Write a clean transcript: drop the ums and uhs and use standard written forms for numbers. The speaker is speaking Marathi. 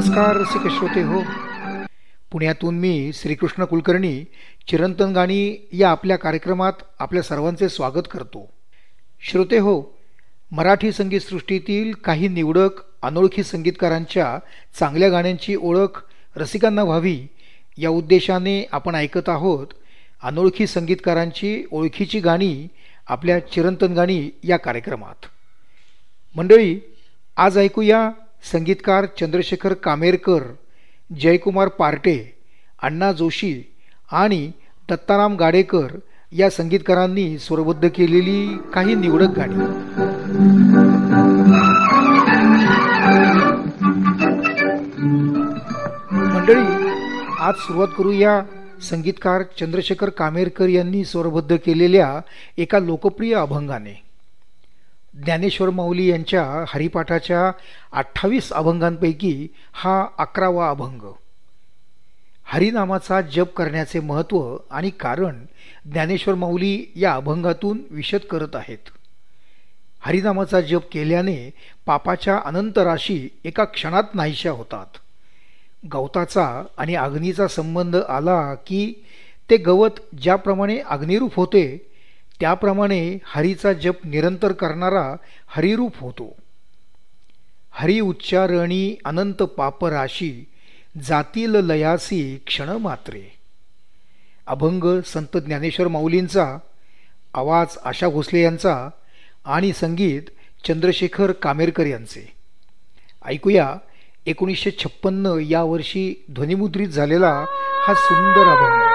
नमस्कार रसिक श्रोते हो. पुण्यातून मी श्रीकृष्ण कुलकर्णी चिरंतन गाणी या आपल्या कार्यक्रमात आपल्या सर्वांचे स्वागत करतो. श्रोते हो, मराठी संगीतसृष्टीतील काही निवडक अनोळखी संगीतकारांच्या चांगल्या गाण्यांची ओळख रसिकांना व्हावी या उद्देशाने आपण ऐकत आहोत अनोळखी संगीतकारांची ओळखीची गाणी आपल्या चिरंतन गाणी या कार्यक्रमात. मंडळी, आज ऐकूया संगीतकार चंद्रशेखर कामेरकर, जयकुमार पार्टे, अण्णा जोशी आणि दत्ताराम गाडेकर या संगीतकारांनी स्वरबद्ध केलेली काही निवडक गाणी. मंडळी, आज सुरुवात करूया संगीतकार चंद्रशेखर कामेरकर यांनी स्वरबद्ध केलेल्या एका लोकप्रिय अभंगाने. ज्ञानेश्वर माऊली यांच्या हरिपाठाच्या 28 अभंगांपैकी हा 11वा अभंग. हरिनामाचा जप करण्याचे महत्त्व आणि कारण ज्ञानेश्वर माऊली या अभंगातून विशद करत आहेत. हरिनामाचा जप केल्याने पापाच्या अनंत राशी एका क्षणात नाहीशा होतात. गवताचा आणि अग्नीचा संबंध आला की ते गवत ज्याप्रमाणे अग्निरूप होते त्याप्रमाणे हरीचा जप निरंतर करणारा हरिरूप होतो. हरी उच्चारणी अनंत पापराशी जातील लयासी क्षण मात्रे. अभंग संत ज्ञानेश्वर माऊलींचा, आवाज आशा भोसले यांचा आणि संगीत चंद्रशेखर कामेरकर यांचे. ऐकूया 1956 या वर्षी ध्वनिमुद्रित झालेला हा सुंदर अभंग.